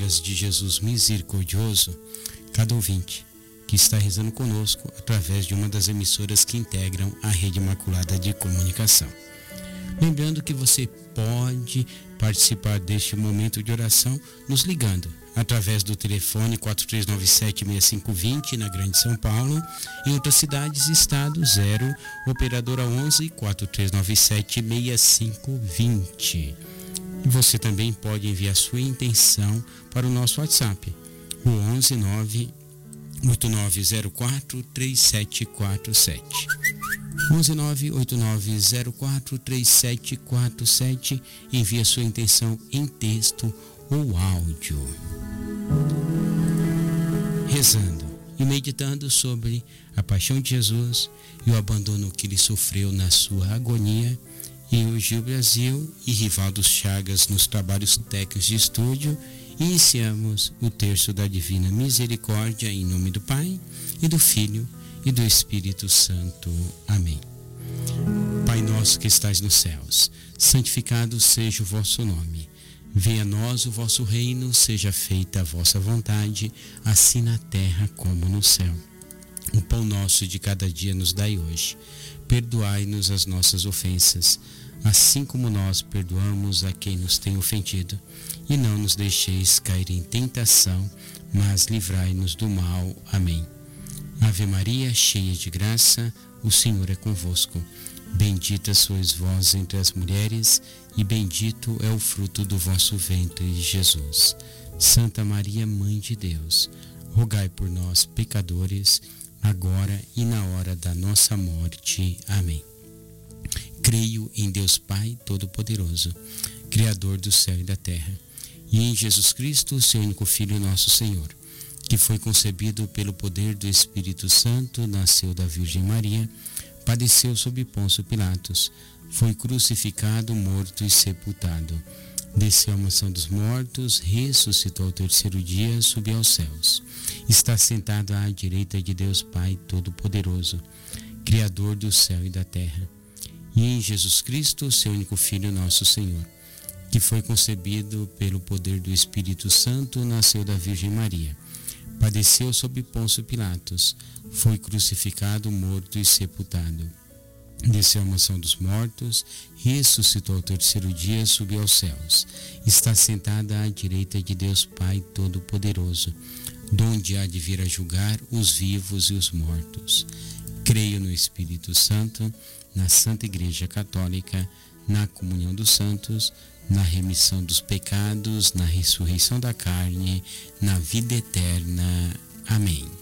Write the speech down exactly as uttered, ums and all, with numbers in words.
chagas de Jesus misericordioso, cada ouvinte que está rezando conosco através de uma das emissoras que integram a Rede Imaculada de Comunicação. Lembrando que você pode participar deste momento de oração nos ligando através do telefone quatro três nove sete, seis cinco dois zero na Grande São Paulo, em outras cidades e estados zero, operadora onze, quatro três nove sete, seis cinco dois zero. E você também pode enviar sua intenção para o nosso WhatsApp, o onze nove oito nove zero quatro três sete quatro sete. onze nove oito nove zero quatro três sete quatro sete. Envie sua intenção em texto ou áudio. Rezando e meditando sobre a paixão de Jesus e o abandono que ele sofreu na sua agonia, eu, Gil Brasil e Rivaldo Chagas nos trabalhos técnicos de estúdio, iniciamos o terço da Divina Misericórdia em nome do Pai e do Filho e do Espírito Santo. Amém. Pai nosso que estais nos céus, santificado seja o vosso nome. Venha a nós o vosso reino, seja feita a vossa vontade, assim na terra como no céu. O pão nosso de cada dia nos dai hoje. Perdoai-nos as nossas ofensas, assim como nós perdoamos a quem nos tem ofendido. E não nos deixeis cair em tentação, mas livrai-nos do mal. Amém. Ave Maria, cheia de graça, o Senhor é convosco. Bendita sois vós entre as mulheres, e bendito é o fruto do vosso ventre, Jesus. Santa Maria, Mãe de Deus, rogai por nós, pecadores, agora e na hora da nossa morte. Amém. Creio em Deus Pai Todo-Poderoso, Criador do céu e da terra, e em Jesus Cristo, seu único Filho, nosso Senhor, que foi concebido pelo poder do Espírito Santo, nasceu da Virgem Maria, padeceu sob Pôncio Pilatos, foi crucificado, morto e sepultado. Desceu à mansão dos mortos, ressuscitou ao terceiro dia, subiu aos céus. Está sentado à direita de Deus Pai Todo-Poderoso, Criador do céu e da terra. E em Jesus Cristo, seu único Filho, nosso Senhor, que foi concebido pelo poder do Espírito Santo, nasceu da Virgem Maria, padeceu sob Pôncio Pilatos, foi crucificado, morto e sepultado. Desceu à mansão dos mortos, ressuscitou ao terceiro dia, subiu aos céus. Está sentada à direita de Deus Pai Todo-Poderoso, donde há de vir a julgar os vivos e os mortos. Creio no Espírito Santo, na Santa Igreja Católica, na comunhão dos santos, na remissão dos pecados, na ressurreição da carne, na vida eterna. Amém.